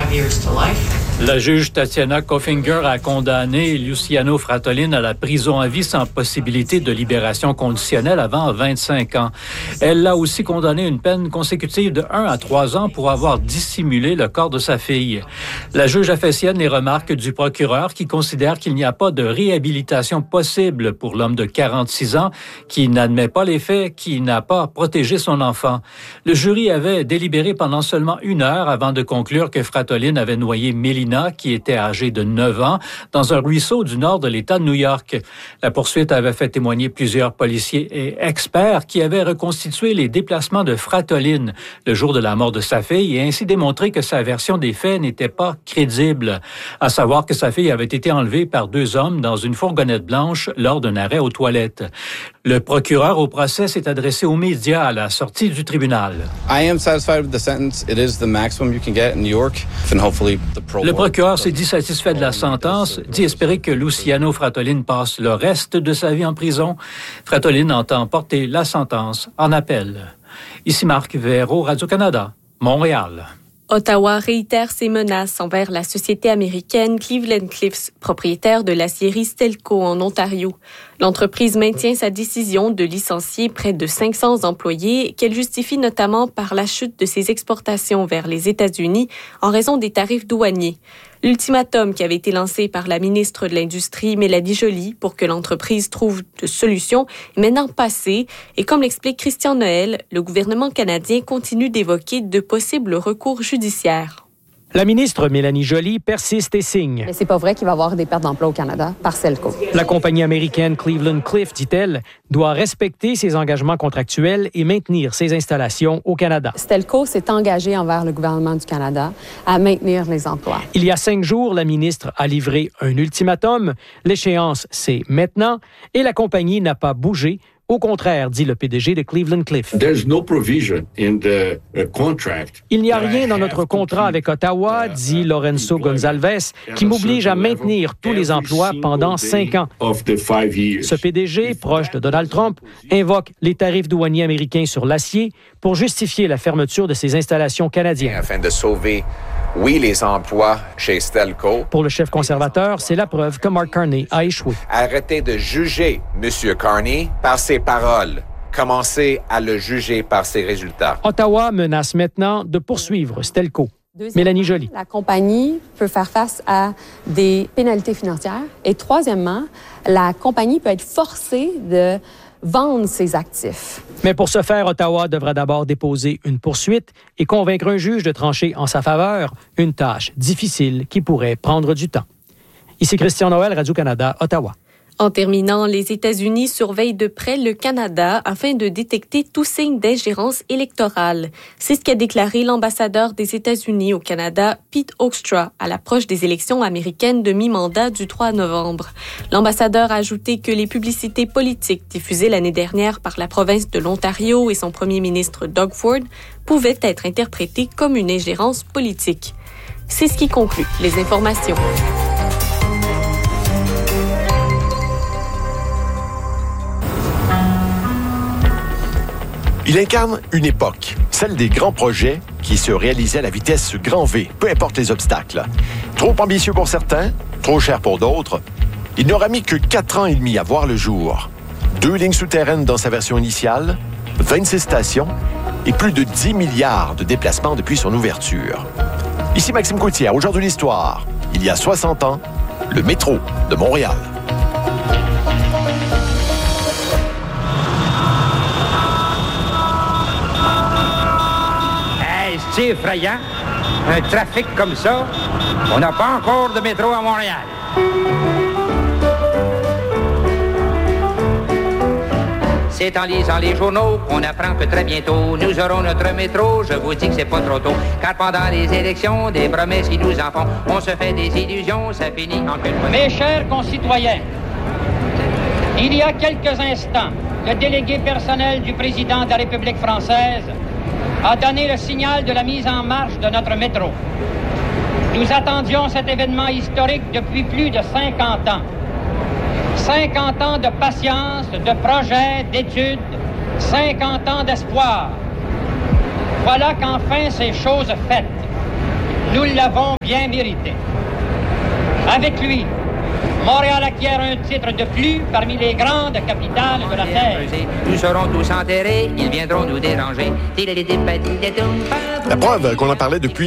5 years to life. La juge Tatiana Kofinger a condamné Luciano Fratolin à la prison à vie sans possibilité de libération conditionnelle avant 25 ans. Elle l'a aussi condamné à une peine consécutive de 1 à 3 ans pour avoir dissimulé le corps de sa fille. La juge a fait sienne les remarques du procureur qui considère qu'il n'y a pas de réhabilitation possible pour l'homme de 46 ans qui n'admet pas les faits, qui n'a pas protégé son enfant. Le jury avait délibéré pendant seulement 1 heure avant de conclure que Fratolin avait noyé Mélina, qui était âgée de 9 ans, dans un ruisseau du nord de l'État de New York. La poursuite avait fait témoigner plusieurs policiers et experts qui avaient reconstitué les déplacements de Fratolin le jour de la mort de sa fille et ainsi démontré que sa version des faits n'était pas crédible. À savoir que sa fille avait été enlevée par 2 hommes dans une fourgonnette blanche lors d'un arrêt aux toilettes. Le procureur au procès s'est adressé aux médias à la sortie du tribunal. I am satisfied with the sentence. It is the maximum you can get in New York, and hopefully the parole. Le procureur s'est dit satisfait de la sentence, dit espérer que Luciano Fratolin passe le reste de sa vie en prison. Fratolin entend porter la sentence en appel. Ici Marc Véro, Radio-Canada, Montréal. Ottawa réitère ses menaces envers la société américaine Cleveland Cliffs, propriétaire de l'acierie Stelco en Ontario. L'entreprise maintient sa décision de licencier près de 500 employés qu'elle justifie notamment par la chute de ses exportations vers les États-Unis en raison des tarifs douaniers. L'ultimatum qui avait été lancé par la ministre de l'Industrie, Mélanie Joly, pour que l'entreprise trouve de solutions est maintenant passé et comme l'explique Christian Noël, le gouvernement canadien continue d'évoquer de possibles recours judiciaires. La ministre Mélanie Joly persiste et signe. Mais c'est pas vrai qu'il va y avoir des pertes d'emploi au Canada par Stelco. La compagnie américaine Cleveland Cliffs, dit-elle, doit respecter ses engagements contractuels et maintenir ses installations au Canada. Stelco s'est engagé envers le gouvernement du Canada à maintenir les emplois. Il y a 5 jours, la ministre a livré un ultimatum. L'échéance, c'est maintenant et la compagnie n'a pas bougé. Au contraire, dit le PDG de Cleveland Cliffs. Il n'y a rien dans notre contrat avec Ottawa, dit Lorenzo Gonzalez, qui m'oblige à maintenir tous les emplois pendant 5 ans. Ce PDG, proche de Donald Trump, invoque les tarifs douaniers américains sur l'acier pour justifier la fermeture de ses installations canadiennes. Afin de sauver, oui, les emplois chez Stelco. Pour le chef conservateur, c'est la preuve que Mark Carney a échoué. Arrêtez de juger M. Carney par ses paroles. Commencez à le juger par ses résultats. Ottawa menace maintenant de poursuivre Stelco. Mélanie Joly. La compagnie peut faire face à des pénalités financières. Et troisièmement, la compagnie peut être forcée de vendre ses actifs. Mais pour ce faire, Ottawa devra d'abord déposer une poursuite et convaincre un juge de trancher en sa faveur, une tâche difficile qui pourrait prendre du temps. Ici Christian Noël, Radio-Canada, Ottawa. En terminant, les États-Unis surveillent de près le Canada afin de détecter tout signe d'ingérence électorale. C'est ce qu'a déclaré l'ambassadeur des États-Unis au Canada, Pete Hoekstra, à l'approche des élections américaines de mi-mandat du 3 novembre. L'ambassadeur a ajouté que les publicités politiques diffusées l'année dernière par la province de l'Ontario et son premier ministre Doug Ford pouvaient être interprétées comme une ingérence politique. C'est ce qui conclut les informations. Il incarne une époque, celle des grands projets qui se réalisaient à la vitesse grand V, peu importe les obstacles. Trop ambitieux pour certains, trop cher pour d'autres. Il n'aura mis que 4 ans et demi à voir le jour. 2 lignes souterraines dans sa version initiale, 26 stations et plus de 10 milliards de déplacements depuis son ouverture. Ici Maxime Coutière, aujourd'hui l'histoire. Il y a 60 ans, le métro de Montréal. C'est effrayant. Un trafic comme ça, on n'a pas encore de métro à Montréal. C'est en lisant les journaux qu'on apprend que très bientôt nous aurons notre métro. Je vous dis que c'est pas trop tôt, car pendant les élections, des promesses qui nous en font, on se fait des illusions, ça finit en qu'une fois. Mes chers concitoyens, il y a quelques instants, le délégué personnel du président de la République française a donné le signal de la mise en marche de notre métro. Nous attendions cet événement historique depuis plus de 50 ans. 50 ans de patience, de projets, d'études, 50 ans d'espoir. Voilà qu'enfin c'est chose faite. Nous l'avons bien mérité. Avec lui, Montréal acquiert un titre de plus parmi les grandes capitales de la Terre. Nous serons tous enterrés, ils viendront nous déranger. La preuve qu'on en parlait depuis